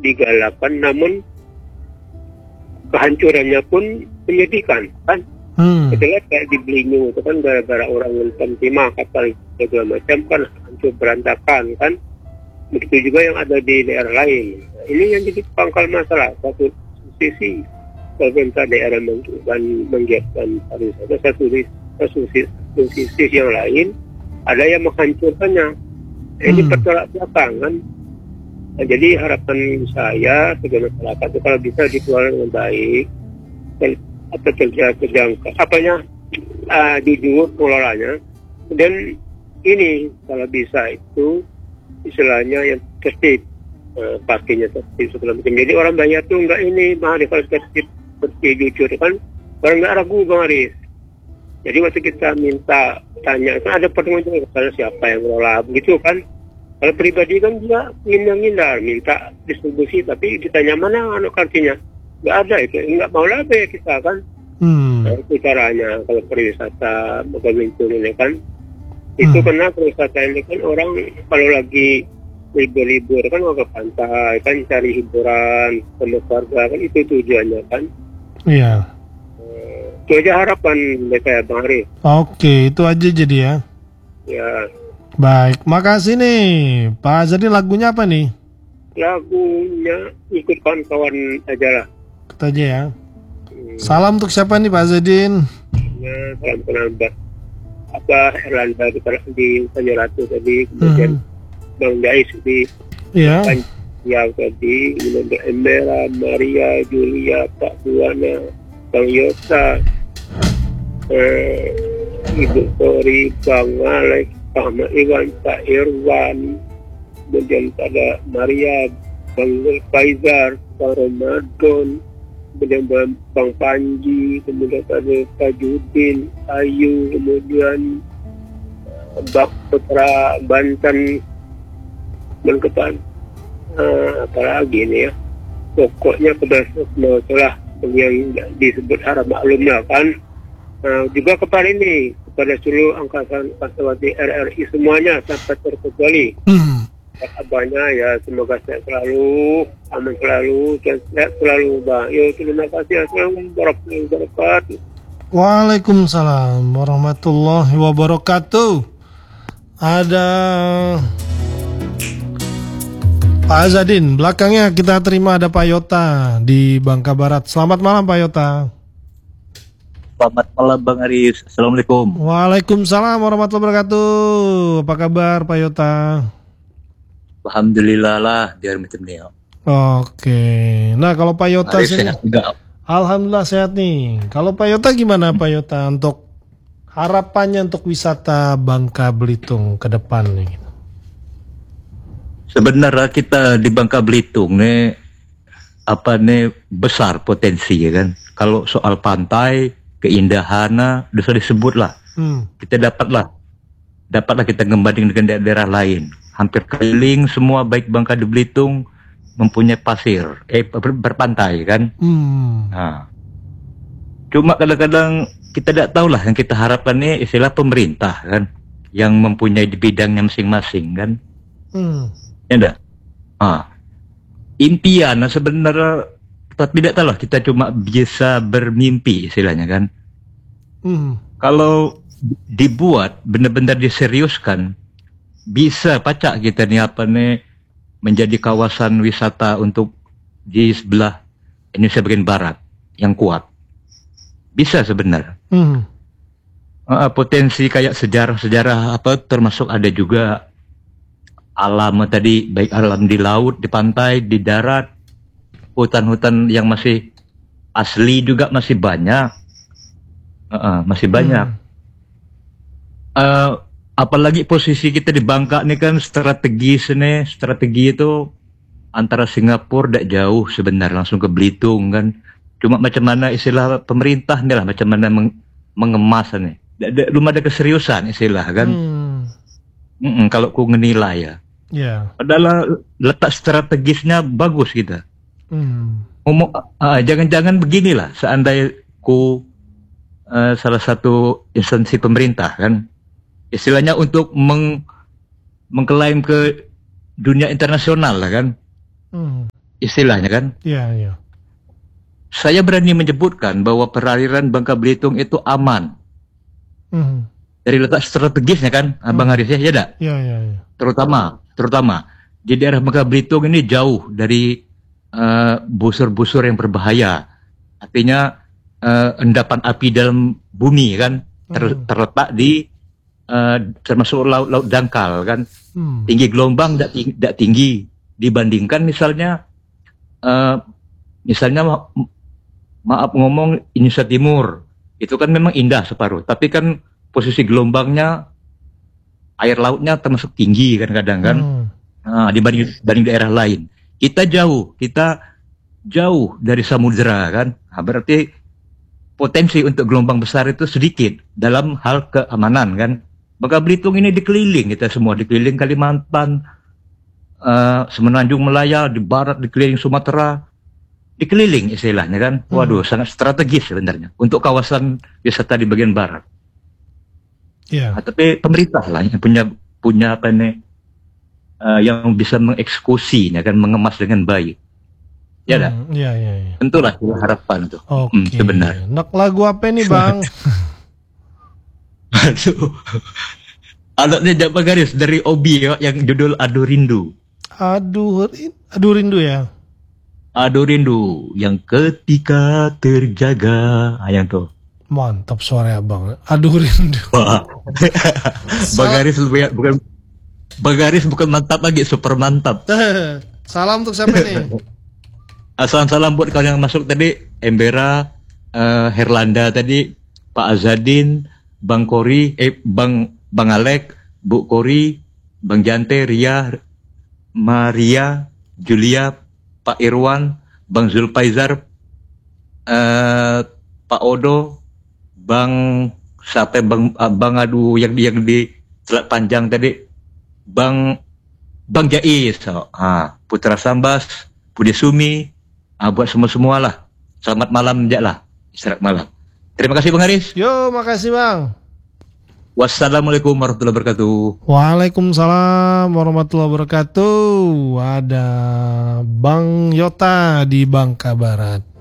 digalakan, namun kehancurannya pun menyedihkan kan. Ketika kayak di Belitung itu kan gara-gara orang nonton timah kapal segala macam kan hancur berantakan kan. Begitu juga yang ada di daerah lain. Nah, ini yang jadi pangkal masalah. Satu sisi pemerintah daerah menggiatkan pariwisata, satu sisi yang lain ada yang menghancurkannya. Ini bertolak belakang kan. Nah, jadi harapan saya sebagai masyarakat itu kalau bisa dikelola dengan baik, atau terjangkau, jujur pengelolanya. Dan ini kalau bisa itu istilahnya yang tertib, pakainya tertib segala macam. Jadi orang bayar tuh enggak ini mahal kalau tertib jujur kan, orang nggak ragu Bang Aris. Jadi waktu kita minta tanya kan ada pertanyaan misalnya siapa yang mengelola begitu kan. Kalau pribadi kan dia ngindar minta distribusi, tapi ditanya mana kartunya, nggak ada itu, nggak mau lah ya kita kan. Nah, itu caranya kalau pariwisata Belitung ini kan. Itu karena pariwisata ini kan orang kalau lagi libur-libur kan mau ke pantai kan, cari hiburan sama keluarga kan, itu tujuannya kan. Iya. Itu aja harapan saya Bang Ari. Oke, itu aja jadi ya. Ya. Baik, makasih nih Pak Azadin. Lagunya apa nih? Lagunya ikut kawan-kawan aja lah. Ikut aja ya. Salam untuk siapa nih Pak Azadin? Ya, salam kenal Erlanda di Tanjuratu tadi, kemudian Bang Dais di Panjang tadi, kemudian Emera, Maria, Julia, Pak Buana, Bang Yota, Ibu Tori, Bang Alex, Pak Iwan, Pak Irwan, kemudian ada Maria, Bang Faizar, Pak Ramadan, kemudian Bang Panji, kemudian ada Pak Judin, Ayu, kemudian Bak Putra Banten, dan kepan apalagi ini ya, pokoknya kepada semua telah yang disebut harap maklumnya kan. Juga kepada ini, kepada seluruh angkatan kasawati RRI semuanya tanpa terkecuali. Abahnya ya semoga sehat selalu, aman selalu, dan sehat selalu Bang. Yo, terima kasih. Assalamualaikum warahmatullahi wabarakatuh. Waalaikumsalam warahmatullahi wabarakatuh. Ada Pak Azadin, belakangnya kita terima ada Pak Yota di Bangka Barat. Selamat malam Pak Yota. Selamat malam Bang Aris. Assalamualaikum. Waalaikumsalam warahmatullahi wabarakatuh. Apa kabar Pak Yota? Alhamdulillah lah, biar macam ni. Oke. Nah kalau Pak Yota sini, alhamdulillah sehat nih. Kalau Pak Yota gimana Pak Yota untuk harapannya untuk wisata Bangka Belitung ke depan nih? Sebenarnya kita di Bangka Belitung nih besar potensi ya kan. Kalau soal pantai, keindahan sudah disebut lah. Kita dapatlah kita membanding dengan daerah lain. Hampir keliling semua baik Bangka di Belitung mempunyai pasir, berpantai kan. Nah, cuma kadang-kadang kita tidak tahu lah yang kita harapkan ini istilah pemerintah kan, yang mempunyai di bidangnya masing-masing kan. Ya enggak? Impian sebenarnya tidak tahu lah, kita cuma bisa bermimpi istilahnya kan. Kalau dibuat benar-benar diseriuskan, bisa pacak kita menjadi kawasan wisata untuk di sebelah Indonesia bagian barat yang kuat. Bisa sebenarnya. Potensi kayak sejarah termasuk ada juga alam tadi, baik alam di laut, di pantai, di darat, hutan-hutan yang masih asli juga masih banyak. Masih banyak. Apalagi posisi kita di Bangka ini kan strategi itu antara Singapura tidak jauh sebenarnya, langsung ke Belitung kan. Cuma macam mana istilah pemerintah nih lah, macam mana mengemas nih. Belum ada keseriusan istilah kan. Kalau ku ngenilai ya. Padahal letak strategisnya bagus kita. Jangan-jangan beginilah seandainya salah satu instansi pemerintah kan, istilahnya untuk mengklaim ke dunia internasional lah kan. istilahnya kan. Iya, iya. Saya berani menyebutkan bahwa perairan Bangka Belitung itu aman. Dari letak strategisnya kan, Bang Haris ya, enggak? Iya, iya, iya. Terutama di daerah Bangka Belitung ini jauh dari busur-busur yang berbahaya. Artinya endapan api dalam bumi kan terletak di termasuk laut dangkal kan. Tinggi gelombang tidak tinggi dibandingkan misalnya maaf ngomong Indonesia Timur itu kan memang indah separuh, tapi kan posisi gelombangnya air lautnya termasuk tinggi kan kadang kan dibanding daerah lain. Kita jauh dari samudera kan, berarti potensi untuk gelombang besar itu sedikit dalam hal keamanan kan. Bangka Belitung ini dikeliling kita semua, dikeliling Kalimantan, Semenanjung Melaya, di barat dikeliling Sumatera, dikeliling istilahnya kan. Waduh, sangat strategis sebenarnya untuk kawasan wisata di bagian barat. Yeah. Tapi pemerintah lah yang punya apa nih yang bisa mengeksekusi, kan, mengemas dengan baik. Ya dah. Iya. Tentulah itu harapan tuh. Oke. Sebenarnya. Nak lagu apa nih Bang? Aduh. Alatnya Japa Garis dari Obi ya, yang judul Aduh Rindu. Aduh Rindu ya. Aduh Rindu yang ketika terjaga, yang tuh. Mantap suara Abang. Aduh Rindu. Bang Garis bukan Bang Garis bukan mantap lagi, super mantap. Salam untuk siapa nih? Salam buat kalian yang masuk tadi, Embera, Herlanda tadi, Pak Azadin, Bang Kori, Bang Alek, Bu Kori, Bang Jante, Ria, Maria, Julia, Pak Irwan, Bang Zulfaizar, Pak Odo, Bang Adu yang di Selat Panjang tadi, Bang Jais, Putra Sambas, Budi Sumi, buat semua lah. Selamat malam lah, istirahat malam. Terima kasih Bang Haris. Yo, makasih Bang. Wassalamualaikum warahmatullahi wabarakatuh. Waalaikumsalam warahmatullahi wabarakatuh. Ada Bang Yota di Bangka Barat.